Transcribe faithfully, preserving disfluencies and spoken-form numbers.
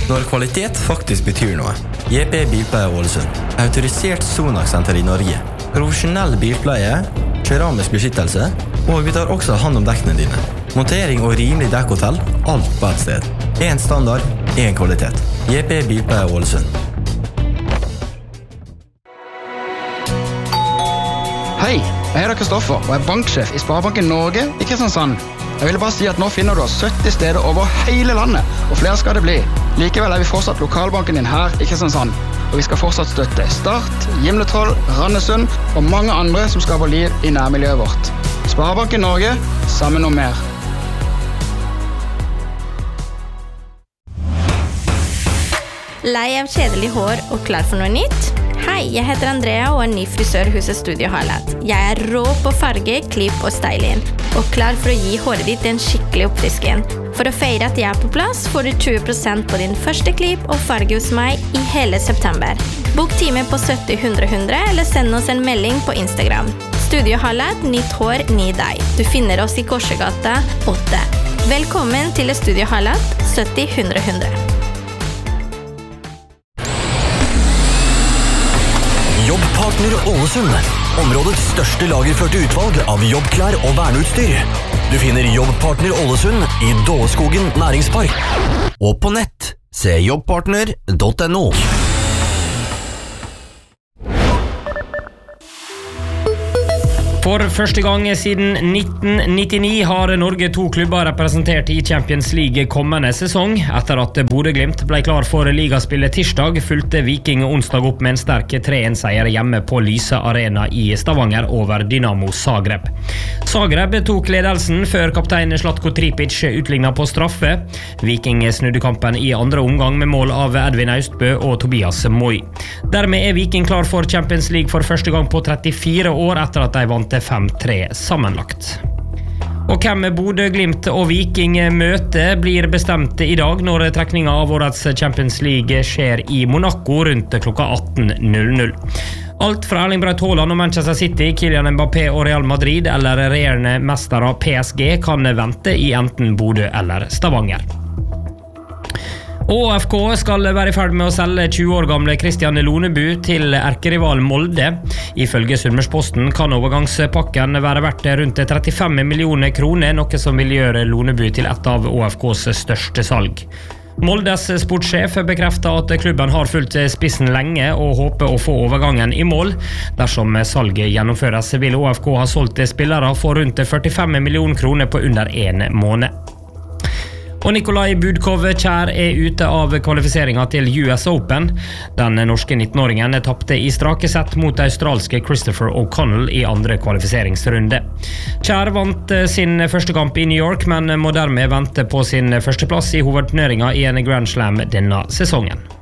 Når kvalitet faktisk betyr noe. J P Bilpleie Ålesund. Autorisert Sonax-senter i Norge. Profesjonell bilpleie, keramisk beskyttelse, og vi tar også hand om dekkene dine. Montering og rimelig dekkhotell, alt på et sted. En standard, en kvalitet. J P Bilpleie Ålesund. Hei, jeg heter Kristoffer og er banksjef i Sparebanken Norge i Kristiansand. Jeg ville bare si at nå finner du oss sytti steder over hele landet, og flere skal det bli. Likevel er vi fortsatt lokalbanken din her i Kristiansand, og vi skal fortsatt støtte Start, Gimletroll, Randesund og mange andre som skaper liv i nærmiljøet vårt. Sparebanken Norge, sammen om mer. Lei av kjedelig hår og klar for noe nytt? Hei, jeg heter Andrea og er ny frisør hos Studio Highlight. Jeg er rå på farge, klipp og styling, og klar for å gi håret ditt en skikkelig oppfrisking. For å feire at jeg er på plass, får du tjue prosent på din første klipp og farge hos meg i hele september. Bok time på sytti hundre hundre eller send oss en melding på Instagram. Studio Highlight, nytt hår, ny deg. Du finner oss i Korsegata åtte. Velkommen til Studio Highlight, sytti hundre hundre. Jobbpartner Ålesund, områdets største lagerførte utvalg av jobbklær og verneutstyr. Du finner Jobbpartner Ålesund i Dåleskogen Næringspark. Og på nett, se jobbpartner punktum no. For første gang siden nitten nittini har Norge to klubber representert i Champions League kommende sesong. Etter at Bodø/Glimt ble klar for ligaspillet tirsdag, fulgte Viking onsdag opp med en sterk tre en seier hjemme på Lyse Arena i Stavanger over Dynamo Zagreb. Zagreb tok ledelsen før kaptein Zlatko Tripic utlignet på straffe. Viking snudde kampen i andre omgang med mål av Edvin Austbø og Tobias Moi. Dermed er Viking klar for Champions League for første gang på trettifire år etter at de vant fem tre sammenlagt. Og hvem Bodø/Glimt og Viking møter blir bestemt i dag når trekningen av årets Champions League skjer i Monaco rundt klokka atten null null. Alt fra Erling Braut Haaland og Manchester City, Kylian Mbappé og Real Madrid eller regjerende mestere P S G kan vente i enten Bodø eller Stavanger. O F K skal være i ferd med å selge tjue år gamle Christian Lonebu til erkerival Molde. Ifølge Sunnmørsposten kan overgangspakken være verdt rundt trettifem millioner kroner, noe som vil gjøre Lonebu til et av O F K's største salg. Moldes sportssjef bekrefter at klubben har fulgt spissen lenge og håper å få overgangen i mål. Dersom salget gjennomføres, vil O F K ha solgt spillere for rundt førtifem millioner kroner på under en måned. Og Nikolai Budkov Kjær er ute av kvalifiseringen til U S Open. Den norske nittenåringen tappte i strake sett mot australske Christopher O'Connell i andre kvalifiseringsrunde. Kjær vant sin første kamp i New York, men må dermed vente på sin første plass i hovedturneringen i en Grand Slam denne sesongen.